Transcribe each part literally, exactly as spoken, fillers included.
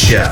Show.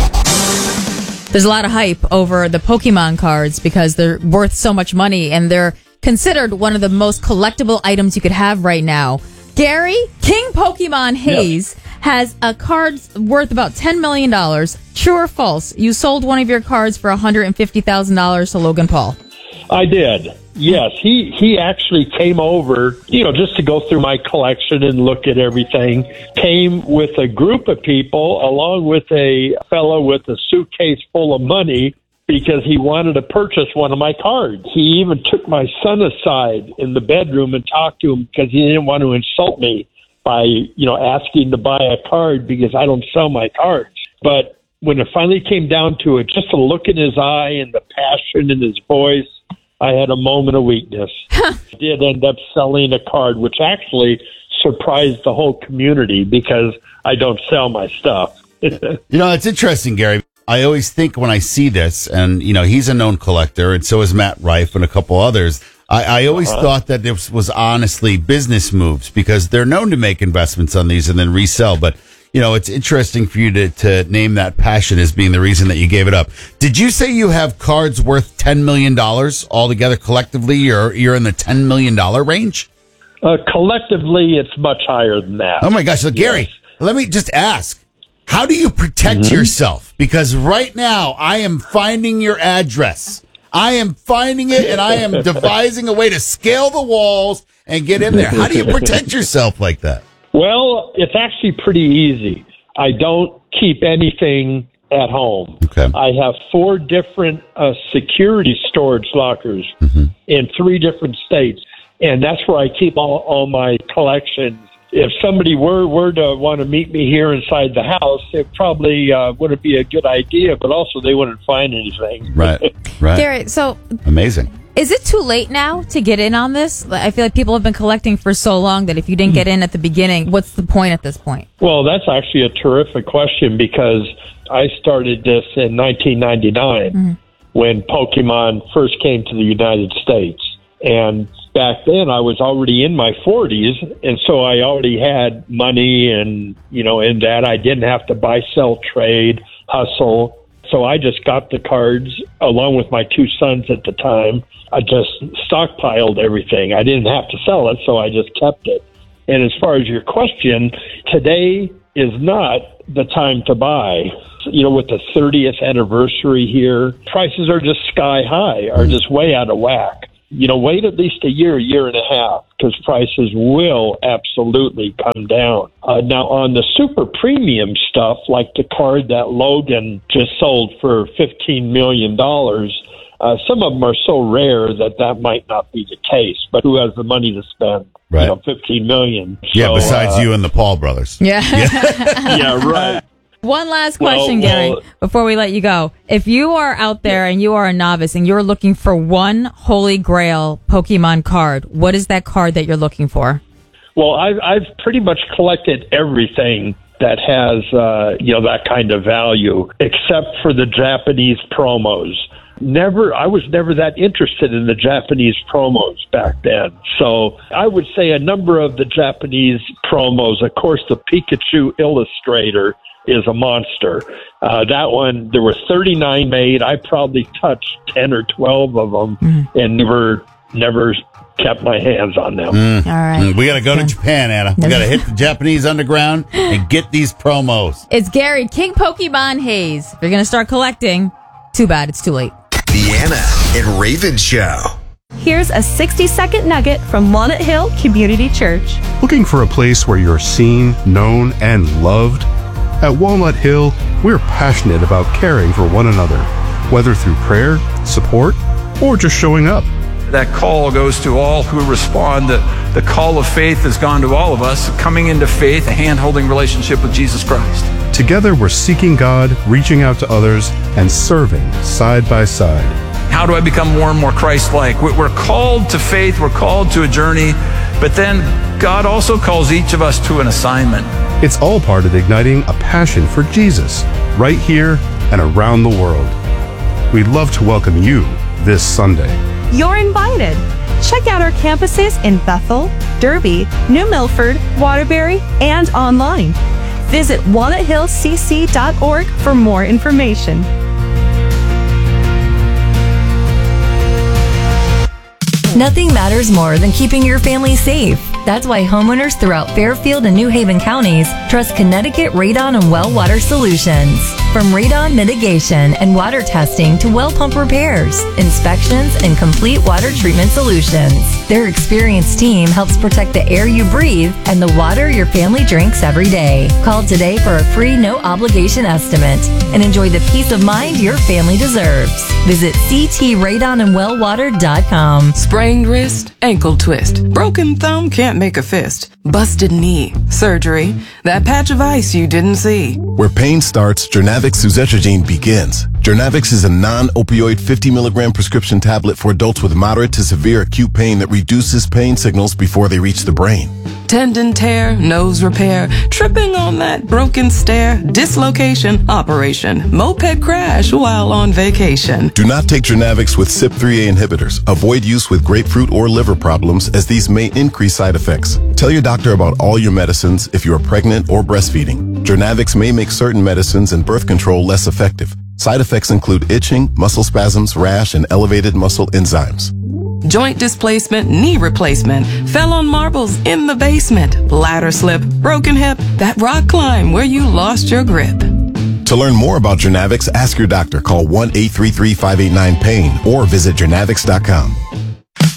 There's a lot of hype over the Pokemon cards because they're worth so much money and they're considered one of the most collectible items you could have right now. Gary, King Pokemon Hayes, yes. has a card worth about ten million dollars. True or false? You sold one of your cards for one hundred fifty thousand dollars to Logan Paul. I did. Yes, he, he actually came over, you know, just to go through my collection and look at everything. Came with a group of people, along with a fellow with a suitcase full of money, because he wanted to purchase one of my cards. He even took my son aside in the bedroom and talked to him because he didn't want to insult me by, you know, asking to buy a card because I don't sell my cards. But when it finally came down to it, just the look in his eye and the passion in his voice, I had a moment of weakness. I did end up selling a card, which actually surprised the whole community because I don't sell my stuff. You know, it's interesting, Gary. I always think when I see this, and, you know, he's a known collector, and so is Matt Rife and a couple others. I, I always uh-huh. thought that this was honestly business moves because they're known to make investments on these and then resell. But, you know, it's interesting for you to, to name that passion as being the reason that you gave it up. Did you say you have cards worth ten million dollars altogether collectively? You're, you're in the ten million dollars range? Uh, collectively, it's much higher than that. Oh, my gosh. So, Gary, yes. let me just ask. How do you protect mm-hmm. yourself? Because right now, I am finding your address. I am finding it, and I am devising a way to scale the walls and get in there. How do you protect yourself like that? Well, it's actually pretty easy. I don't keep anything at home. Okay. I have four different uh, security storage lockers mm-hmm. in three different states, and that's where I keep all, all my collections. If somebody were, were to want to meet me here inside the house, it probably uh, wouldn't be a good idea, but also they wouldn't find anything. Right, right. Gary, so... Amazing. Is it too late now to get in on this? I feel like people have been collecting for so long that if you didn't get in at the beginning, what's the point at this point? Well, that's actually a terrific question because I started this in nineteen ninety-nine mm-hmm. when Pokemon first came to the United States. And back then I was already in my forties, and so I already had money and, you know, in that I didn't have to buy, sell, trade, hustle. So I just got the cards along with my two sons at the time. I just stockpiled everything. I didn't have to sell it, so I just kept it. And as far as your question, today is not the time to buy. You know, with the thirtieth anniversary here, prices are just sky high, are just way out of whack. You know, wait at least a year, year and a half, because prices will absolutely come down. Uh, now, on the super premium stuff, like the card that Logan just sold for fifteen million dollars, uh, some of them are so rare that that might not be the case. But who has the money to spend? Right. You know, fifteen million dollars. Yeah, so, besides uh, you and the Paul brothers. Yeah. Yeah, yeah right. One last question, well, Gary, well, before we let you go. If you are out there and you are a novice and you're looking for one Holy Grail Pokemon card, what is that card that you're looking for? Well, I've, I've pretty much collected everything that has, uh, you know, that kind of value, except for the Japanese promos. Never, I was never that interested in the Japanese promos back then. So I would say a number of the Japanese promos, of course, the Pikachu Illustrator is a monster. Uh, that one, there were thirty-nine made. I probably touched ten or twelve of them mm-hmm. and never, never kept my hands on them. Mm. All right. Mm. We got to go to Japan, Anna. We got to hit the Japanese underground and get these promos. It's Gary, King Pokemon Hayes. If you're going to start collecting, too bad. It's too late. The Anna and Raven Show. Here's a sixty-second nugget from Walnut Hill Community Church. Looking for a place where you're seen, known, and loved? At Walnut Hill, we're passionate about caring for one another, whether through prayer, support, or just showing up. That call goes to all who respond. The, the call of faith has gone to all of us, coming into faith, a hand-holding relationship with Jesus Christ. Together, we're seeking God, reaching out to others, and serving side by side. How do I become more and more Christ-like? We're called to faith, we're called to a journey, but then God also calls each of us to an assignment. It's all part of igniting a passion for Jesus, right here and around the world. We'd love to welcome you this Sunday. You're invited. Check out our campuses in Bethel, Derby, New Milford, Waterbury, and online. Visit walnut hill c c dot org for more information. Nothing matters more than keeping your family safe. That's why homeowners throughout Fairfield and New Haven counties trust Connecticut Radon and Well Water Solutions. From radon mitigation and water testing to well pump repairs, inspections, and complete water treatment solutions, their experienced team helps protect the air you breathe and the water your family drinks every day. Call today for a free no-obligation estimate and enjoy the peace of mind your family deserves. Visit c t radon and well water dot com. Sprained wrist, ankle twist, broken thumb can't make a fist, busted knee, surgery, that patch of ice you didn't see. Where pain starts, Jernavix suzetrigine begins. Jernavix is a non-opioid fifty milligram prescription tablet for adults with moderate to severe acute pain that reduces pain signals before they reach the brain. Tendon tear, nose repair, tripping on that broken stair, dislocation, operation, moped crash while on vacation. Do not take Jernavix with C Y P three A inhibitors. Avoid use with grapefruit or liver problems as these may increase side effects. Tell your doctor about all your medicines if you are pregnant or breastfeeding. Jernavix may make certain medicines and birth control less effective. Side effects include itching, muscle spasms, rash, and elevated muscle enzymes. Joint displacement, knee replacement, fell on marbles in the basement, ladder slip, broken hip, that rock climb where you lost your grip. To learn more about Jernavix, ask your doctor. Call one eight three three, five eight nine, PAIN or visit jernavix dot com.